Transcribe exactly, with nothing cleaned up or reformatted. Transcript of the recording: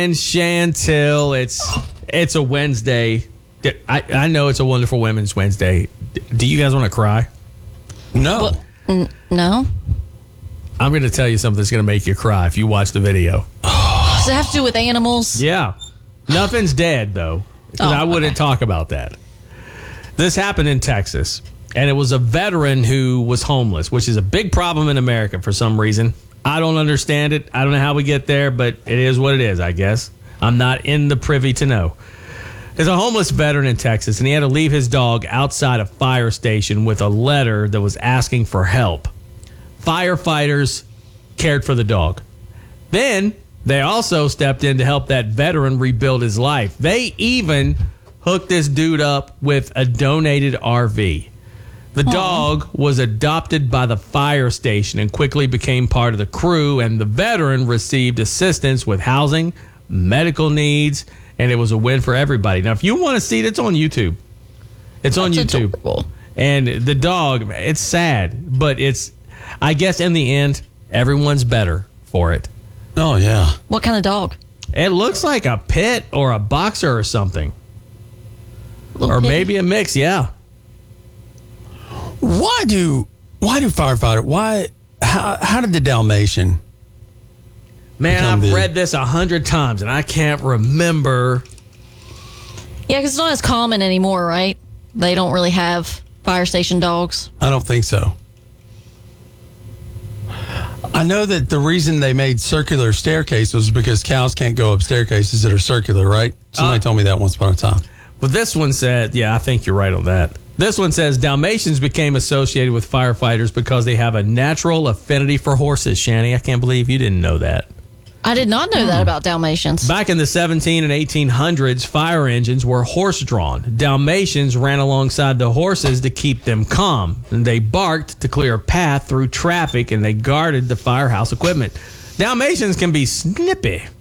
And Chantel, it's it's a Wednesday. I, I know it's a wonderful Women's Wednesday. Do you guys want to cry? No. Well, n- no. I'm going to tell you something that's going to make you cry if you watch the video. Does it have to do with animals? Yeah. Nothing's dead, though, because Oh, I wouldn't okay. talk about that. This happened in Texas, and it was a veteran who was homeless, which is a big problem in America for some reason. I don't understand it. I don't know how we get there, but it is what it is, I guess. I'm not in the privy to know. There's a homeless veteran in Texas, and he had to leave his dog outside a fire station with a letter that was asking for help. Firefighters cared for the dog. Then they also stepped in to help that veteran rebuild his life. They even hooked this dude up with a donated R V. The Aww. dog was adopted by the fire station and quickly became part of the crew, and the veteran received assistance with housing, medical needs, and it was a win for everybody. Now, if you want to see it, it's on YouTube. It's on That's YouTube. adorable. And the dog, it's sad, but it's, I guess in the end, everyone's better for it. Oh, yeah. What kind of dog? It looks like a pit or a boxer or something. Little Or pit? maybe a mix, yeah. Why do why do firefighter why how how did the Dalmatian? Man, Become I've the- read this a hundred times and I can't remember. Yeah, because it's not as common anymore, right? They don't really have fire station dogs. I don't think so. I know that the reason they made circular staircases was because cows can't go up staircases that are circular, right? Somebody Uh, told me that once upon a time. But this one said, yeah, I think you're right on that. This one says Dalmatians became associated with firefighters because they have a natural affinity for horses. Shani, I can't believe you didn't know that. I did not know Hmm. that about Dalmatians. Back in the seventeen and eighteen hundreds, fire engines were horse-drawn. Dalmatians ran alongside the horses to keep them calm, and they barked to clear a path through traffic, and they guarded the firehouse equipment. Dalmatians can be snippy.